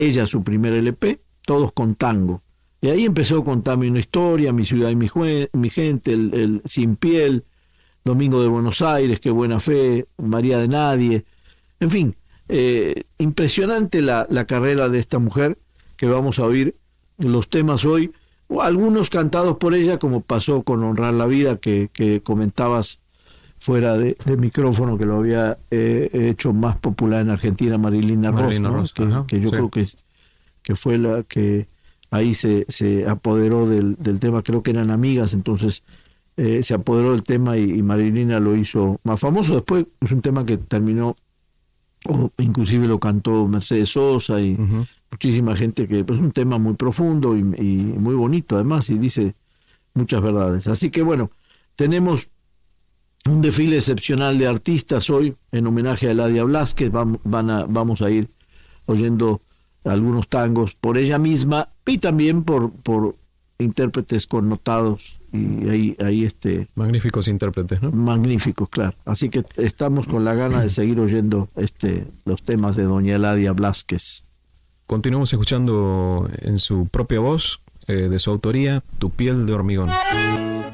ella su primer LP, todos con tango. Y ahí empezó Contame una historia, Mi ciudad y mi gente, el Sin piel, Domingo de Buenos Aires, Qué buena fe, María de Nadie. En fin, impresionante la carrera de esta mujer, que vamos a oír los temas hoy, o algunos cantados por ella, como pasó con Honrar la Vida, que comentabas fuera de micrófono, que lo había hecho más popular en Argentina Marilina Ross, ¿no? Que yo creo que fue la que ahí se apoderó del tema. Creo que eran amigas, entonces se apoderó del tema y Marilina lo hizo más famoso. Después es un tema que terminó, o inclusive lo cantó Mercedes Sosa y muchísima gente, que es un tema muy profundo y muy bonito además, y dice muchas verdades. Así que bueno, tenemos un desfile excepcional de artistas hoy en homenaje a Eladia Blasquez. Vamos a ir oyendo algunos tangos por ella misma y también por intérpretes connotados, y ahí magníficos intérpretes, ¿no? Magníficos, claro. Así que estamos con la gana de seguir oyendo los temas de doña Eladia Blasquez. Continuamos escuchando en su propia voz, de su autoría, Tu piel de hormigón.